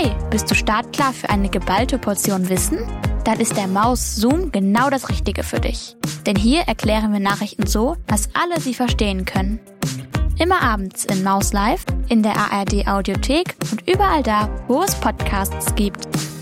Hey, bist du startklar für eine geballte Portion Wissen? Dann ist der Maus Zoom genau das Richtige für dich. Denn hier erklären wir Nachrichten so, dass alle sie verstehen können. Immer abends in Maus Live, in der ARD Audiothek und überall da, wo es Podcasts gibt.